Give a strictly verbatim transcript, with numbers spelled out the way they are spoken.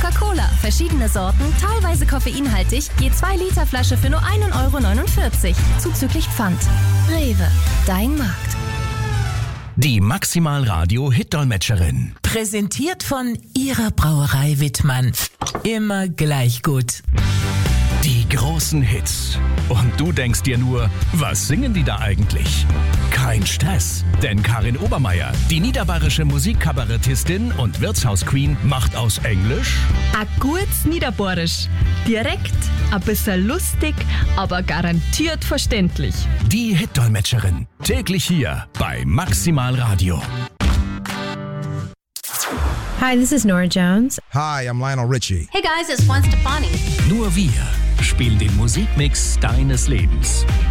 Coca-Cola, verschiedene Sorten, teilweise koffeinhaltig, je zwei Liter Flasche für nur ein Euro neunundvierzig, zuzüglich Pfand. Rewe, dein Markt. Die Maximal Radio Hit-Dolmetscherin. Präsentiert von Ihrer Brauerei Wittmann. Immer gleich gut. Die großen Hits. Und du denkst dir nur, was singen die da eigentlich? Kein Stress, denn Karin Obermeier, die niederbayerische Musikkabarettistin und Wirtshausqueen, macht aus Englisch a gutes Niederbayerisch. Direkt, a bisschen lustig, aber garantiert verständlich. die Hit-Dolmetscherin. Täglich hier bei Maximal Radio. Hi, this is Nora Jones. Hi, I'm Lionel Richie. Hey guys, it's Gwen Stefani. Nur wir spielen den Musikmix deines Lebens.